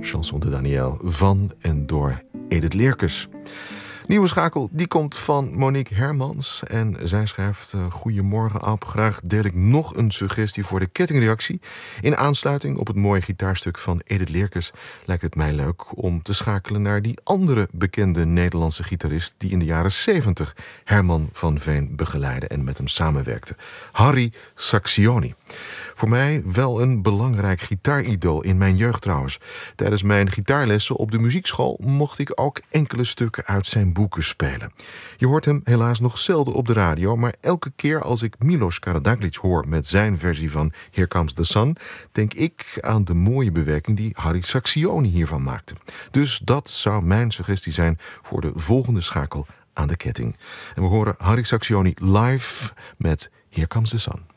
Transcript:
Chanson de Daniel van en door Edith Leerkes. Nieuwe schakel, die komt van Monique Hermans. En zij schrijft: Goedemorgen Ab, graag deel ik nog een suggestie voor de kettingreactie. In aansluiting op het mooie gitaarstuk van Edith Leerkes lijkt het mij leuk om te schakelen naar die andere bekende Nederlandse gitarist die in de jaren 70 Herman van Veen begeleidde en met hem samenwerkte. Harry Sacksioni. Voor mij wel een belangrijk gitaaridool in mijn jeugd trouwens. Tijdens mijn gitaarlessen op de muziekschool mocht ik ook enkele stukken uit zijn boeken spelen. Je hoort hem helaas nog zelden op de radio, maar elke keer als ik Milos Karađagić hoor met zijn versie van Here Comes the Sun, denk ik aan de mooie bewerking die Harry Sacksioni hiervan maakte. Dus dat zou mijn suggestie zijn voor de volgende schakel aan de ketting. En we horen Harry Sacksioni live met Here Comes the Sun.